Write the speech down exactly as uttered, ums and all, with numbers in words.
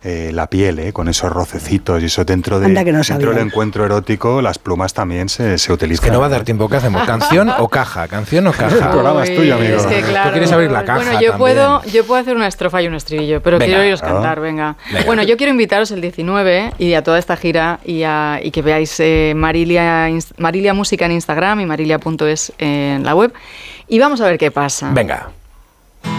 eh, la piel, eh, con esos rocecitos y eso dentro, de, Anda que no dentro del sabía. encuentro erótico, las plumas también se, se utilizan. Que no va a dar tiempo. ¿Qué hacemos? ¿Canción o caja? ¿Canción o El caja? programa es tuyo, amigo. Es que, claro, Tú quieres abrir la caja Bueno, yo también. puedo, yo puedo hacer una estrofa y un estribillo, pero Venga. quiero oíros Ah. cantar, venga. Venga. Bueno, yo quiero invitaros el diecinueve y a toda esta gira y, a, y que veáis eh, Marilia, Marilia Música en Instagram y marilia punto es en la web. Y vamos a ver qué pasa. Venga.